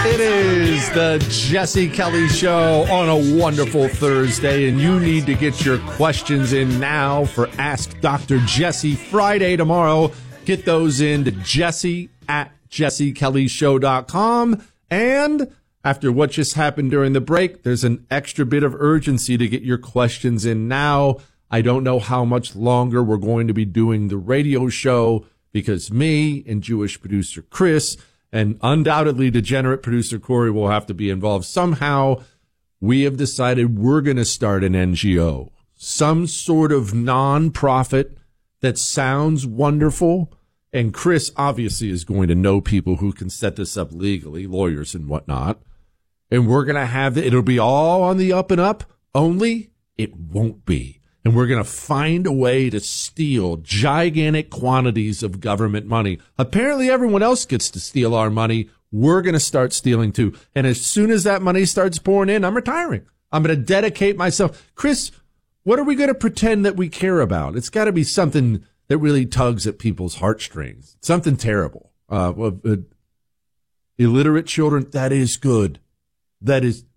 It is the Jesse Kelly Show on a wonderful Thursday, and you need to get your questions in now for Ask Dr. Jesse Friday tomorrow. Get those in to Jesse at jessekellyshow.com. And after what just happened during the break, there's an extra bit of urgency to get your questions in now. I don't know how much longer we're going to be doing the radio show because me and Jewish producer Chris and undoubtedly degenerate producer Corey will have to be involved. Somehow we have decided we're going to start an NGO, some sort of nonprofit that sounds wonderful. And Chris obviously is going to know people who can set this up legally, lawyers and whatnot. And we're going to have it'll be all on the up and up, only it won't be. And we're going to find a way to steal gigantic quantities of government money. Apparently everyone else gets to steal our money. We're going to start stealing too. And as soon as that money starts pouring in, I'm retiring. I'm going to dedicate myself. Chris, what are we going to pretend that we care about? It's got to be something that really tugs at people's heartstrings. Something terrible. Illiterate children, that is good. That is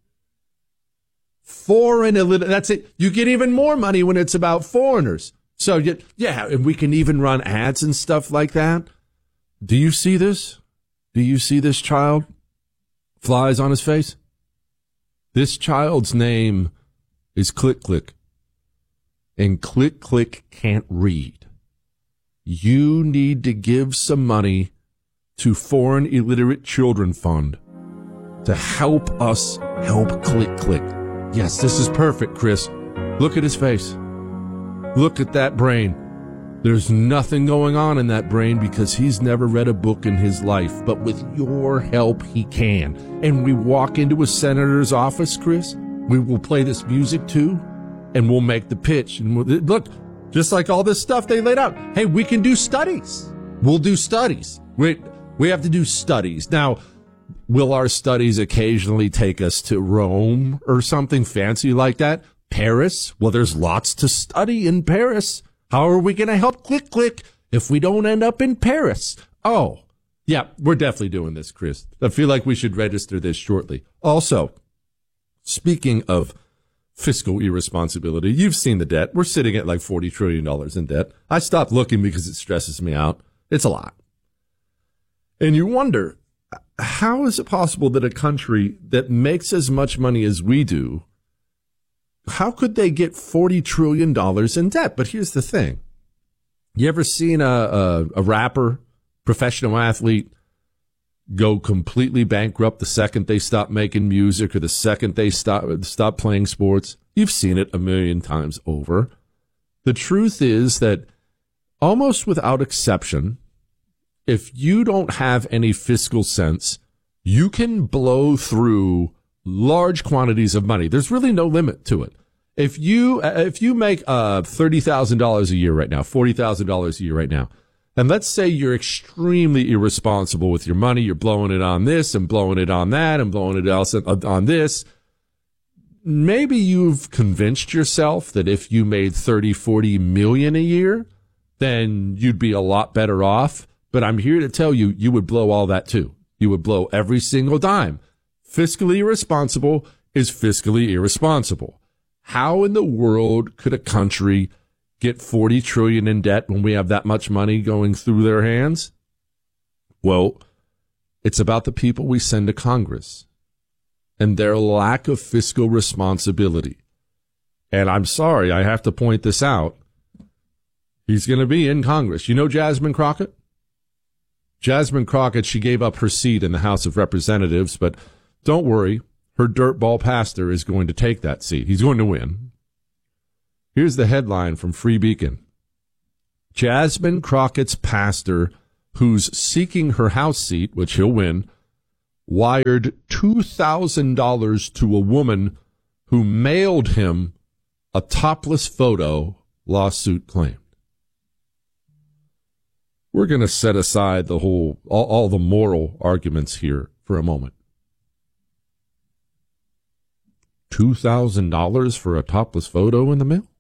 foreign illiterate. That's it. You get even more money when it's about foreigners. So, yeah, and we can even run ads and stuff like that. Do you see this? Do you see this child? Flies on his face? This child's name is Click Click. And Click Click can't read. You need to give some money to Foreign Illiterate Children Fund to help us help Click Click. Yes, this is perfect, Chris. Look at his face. Look at that brain. There's nothing going on in that brain because he's never read a book in his life. But with your help, he can. And we walk into a senator's office, Chris. We will play this music too, and we'll make the pitch. And look, just like all this stuff they laid out. Hey, we can do studies. We'll do studies. We have to do studies. Now, will our studies occasionally take us to Rome or something fancy like that? Paris? Well, there's lots to study in Paris. How are we going to help Click Click if we don't end up in Paris? Oh, yeah, we're definitely doing this, Chris. I feel like we should register this shortly. Also, speaking of fiscal irresponsibility, you've seen the debt. We're sitting at like $40 trillion in debt. I stopped looking because it stresses me out. It's a lot. And you wonder, how is it possible that a country that makes as much money as we do, how could they get $40 trillion in debt? But here's the thing. You ever seen a rapper, professional athlete, go completely bankrupt the second they stop making music or the second they stop playing sports? You've seen it a million times over. The truth is that almost without exception, if you don't have any fiscal sense, you can blow through large quantities of money. There's really no limit to it. If you make $30,000 a year right now, $40,000 a year right now, and let's say you're extremely irresponsible with your money, you're blowing it on this and blowing it on that and blowing it on this, maybe you've convinced yourself that if you made 30, 40 million a year, then you'd be a lot better off. But I'm here to tell you, you would blow all that too. You would blow every single dime. Fiscally irresponsible is fiscally irresponsible. How in the world could a country get 40 trillion in debt when we have that much money going through their hands? Well, it's about the people we send to Congress and their lack of fiscal responsibility. And I'm sorry, I have to point this out. He's going to be in Congress. You know Jasmine Crockett? Jasmine Crockett, she gave up her seat in the House of Representatives, but don't worry, her dirtball pastor is going to take that seat. He's going to win. Here's the headline from Free Beacon. Jasmine Crockett's pastor, who's seeking her House seat, which he'll win, wired $2,000 to a woman who mailed him a topless photo, lawsuit claimed. We're going to set aside all the moral arguments here for a moment. $2,000 for a topless photo in the mail?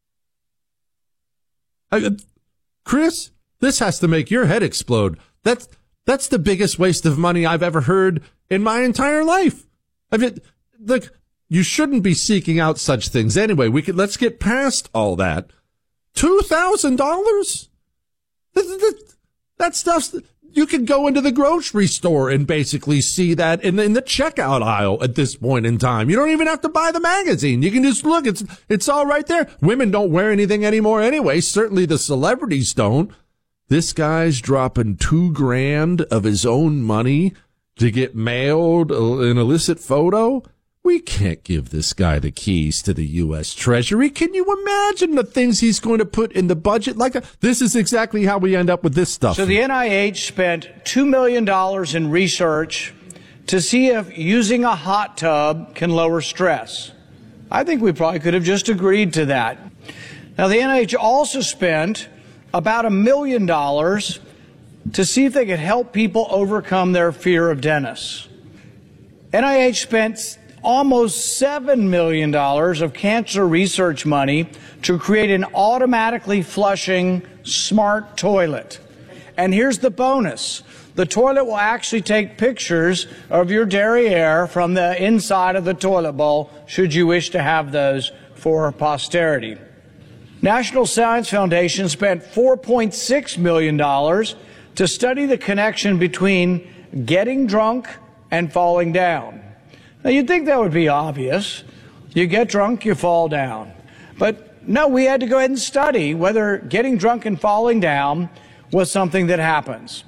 Chris, this has to make your head explode. That's the biggest waste of money I've ever heard in my entire life. I mean, look, you shouldn't be seeking out such things anyway. Let's get past all that. $2,000? That stuff's, you could go into the grocery store and basically see that in the checkout aisle at this point in time. You don't even have to buy the magazine. You can just look. It's all right there. Women don't wear anything anymore anyway. Certainly the celebrities don't. This guy's dropping $2,000 of his own money to get mailed an illicit photo. We can't give this guy the keys to the U.S. Treasury. Can you imagine the things he's going to put in the budget like that? This is exactly how we end up with this stuff. So the NIH spent $2 million in research to see if using a hot tub can lower stress. I think we probably could have just agreed to that. Now, the NIH also spent about $1 million to see if they could help people overcome their fear of dentists. NIH spent almost $7 million of cancer research money to create an automatically flushing smart toilet. And here's the bonus. The toilet will actually take pictures of your derriere from the inside of the toilet bowl, should you wish to have those for posterity. National Science Foundation spent $4.6 million to study the connection between getting drunk and falling down. Now, you'd think that would be obvious. You get drunk, you fall down. But no, we had to go ahead and study whether getting drunk and falling down was something that happens.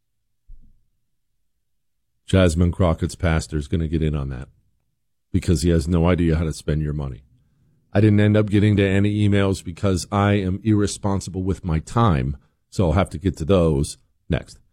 Jasmine Crockett's pastor is going to get in on that because he has no idea how to spend your money. I didn't end up getting to any emails because I am irresponsible with my time, so I'll have to get to those next.